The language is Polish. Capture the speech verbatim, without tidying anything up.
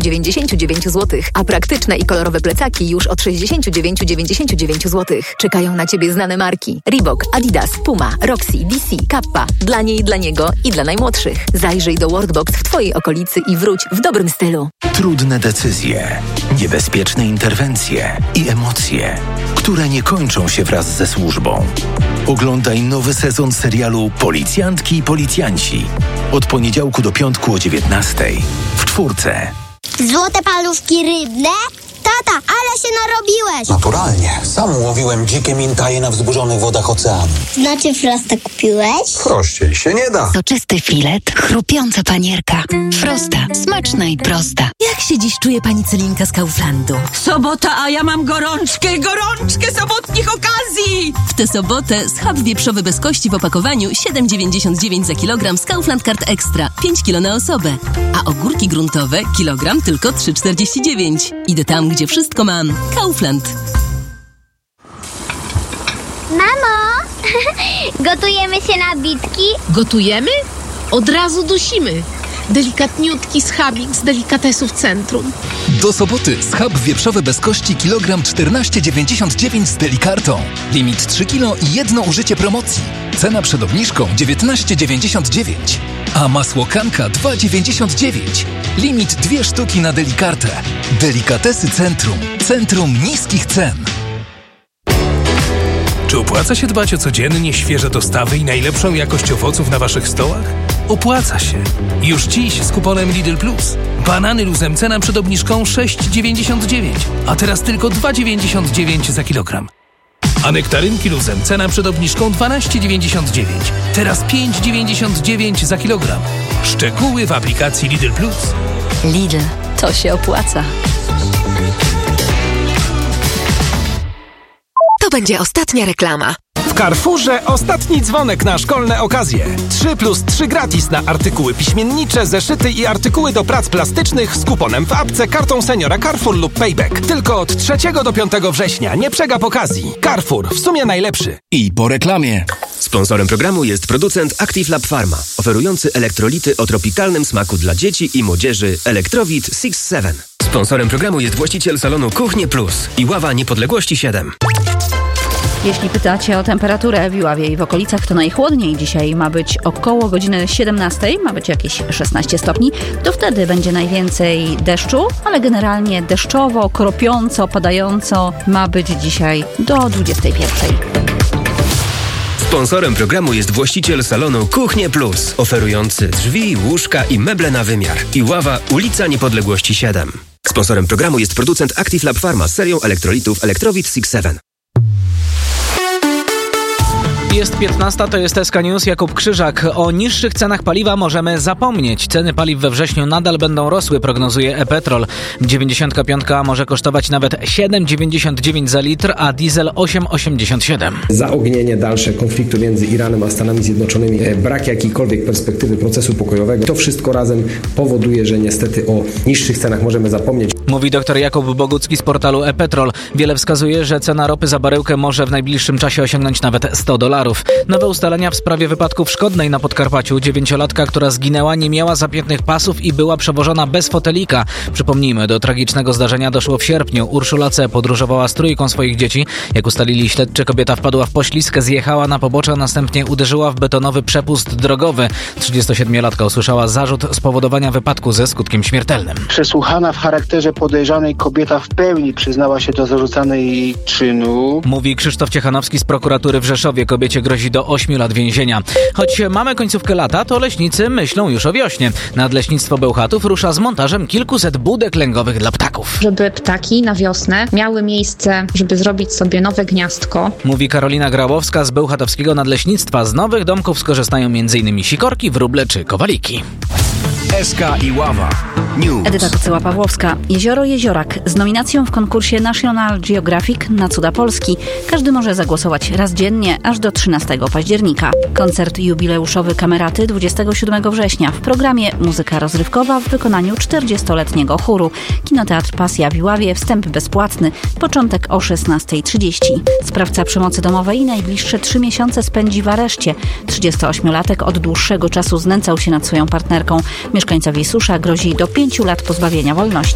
dziewięćdziesiąt dziewięć złotych, a praktyczne i kolorowe plecaki już od sześćdziesiąt dziewięć dziewięćdziesiąt dziewięć złotych. Czekają na Ciebie znane marki: Reebok, Adidas, Puma, Roxy, D C, Kappa. Dla niej, dla niego i dla najmłodszych. Zajrzyj do Worldbox w Twojej okolicy i wróć w dobrym stylu. Trudne decyzje, niebezpieczne interwencje i emocje, które nie kończą się wraz ze służbą. Oglądaj nowy sezon serialu Policjantki i Policjanci. Od poniedziałku do piątku o dziewiętnastej w Czwórce. Złote paluszki rybne? Tata, ale się narobiłeś! Naturalnie. Sam łowiłem dzikie mintaje na wzburzonych wodach oceanu. Znaczy Frosta kupiłeś? Prościej się nie da. Soczysty filet, chrupiąca panierka. Frosta. Smaczna i prosta. Jak się dziś czuje pani Celinka z Kauflandu? Sobota, a ja mam gorączkę, gorączkę sobotnich okazji! W tę sobotę schab wieprzowy bez kości w opakowaniu siedem dziewięćdziesiąt dziewięć za kilogram z Kaufland Card Extra. pięć kilo na osobę. A ogórki gruntowe kilogram tylko trzy czterdzieści dziewięć. Idę tam, gdzie wszystko mam. Kaufland. Mamo, gotujemy się na bitki? Gotujemy? Od razu dusimy. Delikatniutki schabik z delikatesów centrum. Do soboty schab wieprzowy bez kości kilogram czternaście dziewięćdziesiąt dziewięć z Delikartą. Limit trzy kilo i jedno użycie promocji. Cena przed obniżką dziewiętnaście dziewięćdziesiąt dziewięć. A masło Kanka dwa dziewięćdziesiąt dziewięć. Limit dwie sztuki na Delikartę. Delikatesy Centrum. Centrum niskich cen. Czy opłaca się dbać o codziennie świeże dostawy i najlepszą jakość owoców na Waszych stołach? Opłaca się. Już dziś z kuponem Lidl Plus. Banany luzem cena przed obniżką sześć dziewięćdziesiąt dziewięć, a teraz tylko dwa dziewięćdziesiąt dziewięć za kilogram. A nektarynki luzem cena przed obniżką dwanaście dziewięćdziesiąt dziewięć, teraz pięć dziewięćdziesiąt dziewięć za kilogram. Szczegóły w aplikacji Lidl Plus. Lidl, to się opłaca. To będzie ostatnia reklama. W Carrefourze ostatni dzwonek na szkolne okazje. trzy plus trzy gratis na artykuły piśmiennicze, zeszyty i artykuły do prac plastycznych z kuponem w apce, kartą seniora Carrefour lub Payback. Tylko od trzeciego do piątego września. Nie przegap okazji. Carrefour, w sumie najlepszy. I po reklamie. Sponsorem programu jest producent Active Lab Pharma, oferujący elektrolity o tropikalnym smaku dla dzieci i młodzieży Electrowit six seven. Sponsorem programu jest właściciel salonu Kuchnie Plus i Ława Niepodległości siedem. Jeśli pytacie o temperaturę w Iławie i w okolicach, to najchłodniej dzisiaj ma być około godziny siedemnastej, ma być jakieś szesnaście stopni. To wtedy będzie najwięcej deszczu, ale generalnie deszczowo, kropiąco, padająco ma być dzisiaj do dwudziestej pierwszej. Sponsorem programu jest właściciel salonu Kuchnie Plus, oferujący drzwi, łóżka i meble na wymiar. Iława, ulica Niepodległości siedem. Sponsorem programu jest producent Active Lab Pharma z serią elektrolitów Electrowit six seven. Jest piętnasta, to jest S K News, Jakub Krzyżak. O niższych cenach paliwa możemy zapomnieć. Ceny paliw we wrześniu nadal będą rosły, prognozuje e-Petrol. dziewięćdziesiątka piątka może kosztować nawet siedem dziewięćdziesiąt dziewięć za litr, a diesel osiem osiemdziesiąt siedem. Zaognienie dalsze konfliktu między Iranem a Stanami Zjednoczonymi, brak jakiejkolwiek perspektywy procesu pokojowego. To wszystko razem powoduje, że niestety o niższych cenach możemy zapomnieć. Mówi dr Jakub Bogucki z portalu e-Petrol. Wiele wskazuje, że cena ropy za baryłkę może w najbliższym czasie osiągnąć nawet sto dolarów. Nowe ustalenia w sprawie wypadku w Szkodnej na Podkarpaciu. Dziewięciolatka, która zginęła, nie miała zapiętych pasów i była przewożona bez fotelika. Przypomnijmy, do tragicznego zdarzenia doszło w sierpniu. Urszula C. podróżowała z trójką swoich dzieci. Jak ustalili śledczy, kobieta wpadła w poślizg, zjechała na pobocze, a następnie uderzyła w betonowy przepust drogowy. trzydziestosiedmiolatka usłyszała zarzut spowodowania wypadku ze skutkiem śmiertelnym. Przesłuchana w charakterze podejrzanej kobieta w pełni przyznała się do zarzucanej czynu. Mówi Krzysztof Ciechanowski z prokuratury w Rzeszowie. Kobiecie grozi do ośmiu lat więzienia. Choć mamy końcówkę lata, to leśnicy myślą już o wiośnie. Nadleśnictwo Bełchatów rusza z montażem kilkuset budek lęgowych dla ptaków. Żeby ptaki na wiosnę miały miejsce, żeby zrobić sobie nowe gniazdko. Mówi Karolina Grałowska z Bełchatowskiego Nadleśnictwa. Z nowych domków skorzystają m.in. sikorki, wróble czy kowaliki. S K i Ława News. Edyta Kocyła-Pawłowska. Jezioro Jeziorak z nominacją w konkursie National Geographic na cuda Polski. Każdy może zagłosować raz dziennie aż do trzynastego października. Koncert jubileuszowy Kameraty dwudziestego siódmego września. W programie muzyka rozrywkowa w wykonaniu czterdziestoletniego chóru. Kinoteatr Pasja w Iławie. Wstęp bezpłatny. Początek o szesnastej trzydzieści. Sprawca przemocy domowej najbliższe trzy miesiące spędzi w areszcie. trzydziestoośmiolatek od dłuższego czasu znęcał się nad swoją partnerką. Mieszkańcowi Susza grozi do pięciu lat pozbawienia wolności.